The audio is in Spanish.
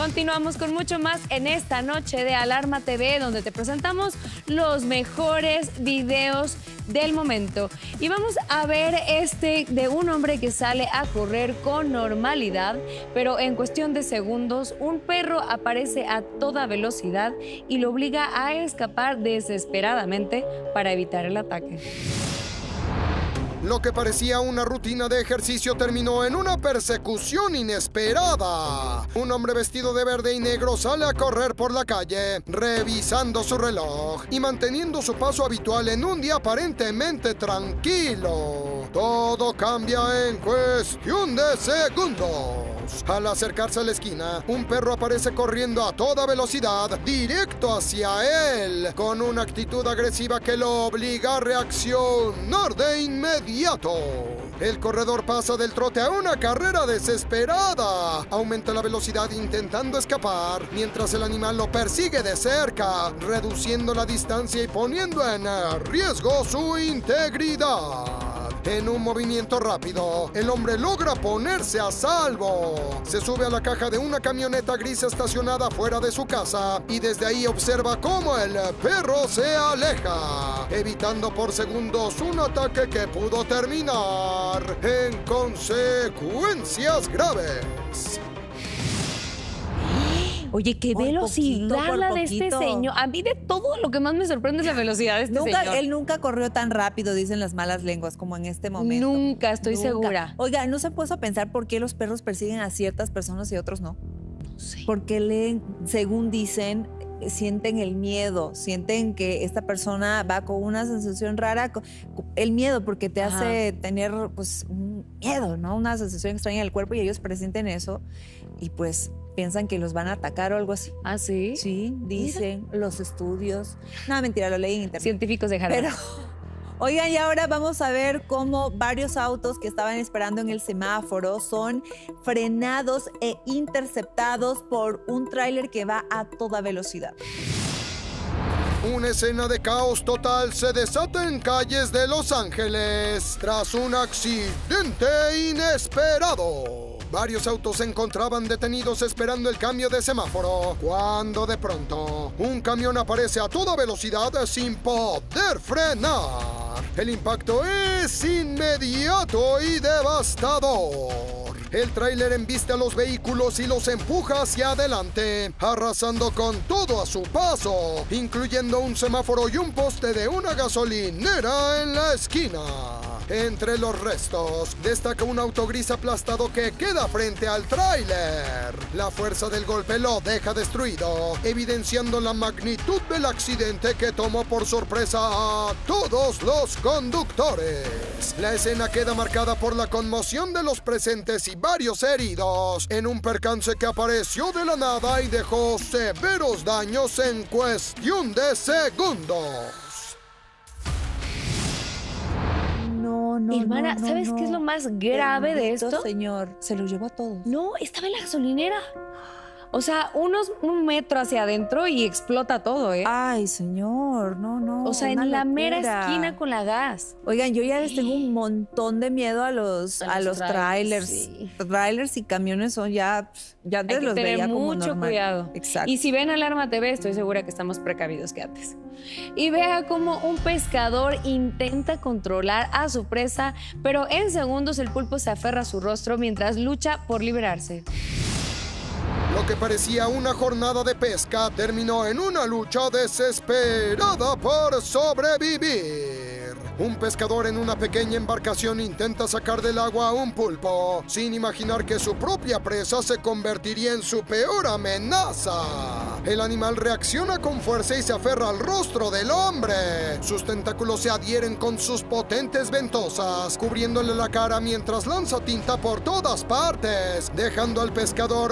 Continuamos con mucho más en esta noche de Alarma TV, donde te presentamos los mejores videos del momento. Y vamos a ver este de un hombre que sale a correr con normalidad, pero en cuestión de segundos, un perro aparece a toda velocidad y lo obliga a escapar desesperadamente para evitar el ataque. Lo que parecía una rutina de ejercicio terminó en una persecución inesperada. Un hombre vestido de verde y negro sale a correr por la calle, revisando su reloj y manteniendo su paso habitual en un día aparentemente tranquilo. Todo cambia en cuestión de segundos. Al acercarse a la esquina, un perro aparece corriendo a toda velocidad directo hacia él, con una actitud agresiva que lo obliga a reaccionar de inmediato. El corredor pasa del trote a una carrera desesperada. Aumenta la velocidad intentando escapar, mientras el animal lo persigue de cerca, reduciendo la distancia y poniendo en riesgo su integridad. En un movimiento rápido, el hombre logra ponerse a salvo. Se sube a la caja de una camioneta gris estacionada fuera de su casa y desde ahí observa cómo el perro se aleja, evitando por segundos un ataque que pudo terminar en consecuencias graves. Oye, qué velocidad la de este señor. A mí de todo lo que más me sorprende es la velocidad de este señor. Él nunca corrió tan rápido, dicen las malas lenguas, como en este momento. Nunca, estoy segura. Oiga, ¿no se ha puesto a pensar por qué los perros persiguen a ciertas personas y otros no? No sé. Porque según dicen, sienten el miedo, sienten que esta persona va con una sensación rara, el miedo porque te hace tener pues un miedo, ¿no? Una sensación extraña en el cuerpo y ellos presienten eso y pues piensan que los van a atacar o algo así. ¿Ah, sí? Sí, dicen los estudios. No, mentira, lo leí en internet. Científicos de Harvard. Pero, oigan, y ahora vamos a ver cómo varios autos que estaban esperando en el semáforo son frenados e interceptados por un tráiler que va a toda velocidad. Una escena de caos total se desata en calles de Los Ángeles tras un accidente inesperado. Varios autos se encontraban detenidos esperando el cambio de semáforo, cuando de pronto un camión aparece a toda velocidad sin poder frenar. El impacto es inmediato y devastador. El tráiler embiste a los vehículos y los empuja hacia adelante, arrasando con todo a su paso, incluyendo un semáforo y un poste de una gasolinera en la esquina. Entre los restos, destaca un auto gris aplastado que queda frente al tráiler. La fuerza del golpe lo deja destruido, evidenciando la magnitud del accidente que tomó por sorpresa a todos los conductores. La escena queda marcada por la conmoción de los presentes y varios heridos, en un percance que apareció de la nada y dejó severos daños en cuestión de segundos. Hermana, ¿sabes qué es lo más grave de esto? Señor, se lo llevó a todos. No, estaba en la gasolinera. O sea, un metro hacia adentro y explota todo, ¿eh? Ay, señor, no. O sea, en la mera esquina con la gas. Oigan, yo ya les tengo un montón de miedo a los trailers. Sí. Trailers y camiones son ya antes los veía como normal. Mucho cuidado. Exacto. Y si ven Alarma TV, estoy segura que estamos precavidos que antes. Y vea cómo un pescador intenta controlar a su presa, pero en segundos el pulpo se aferra a su rostro mientras lucha por liberarse. Lo que parecía una jornada de pesca terminó en una lucha desesperada por sobrevivir. Un pescador en una pequeña embarcación intenta sacar del agua a un pulpo, sin imaginar que su propia presa se convertiría en su peor amenaza. El animal reacciona con fuerza y se aferra al rostro del hombre. Sus tentáculos se adhieren con sus potentes ventosas, cubriéndole la cara mientras lanza tinta por todas partes, dejando al pescador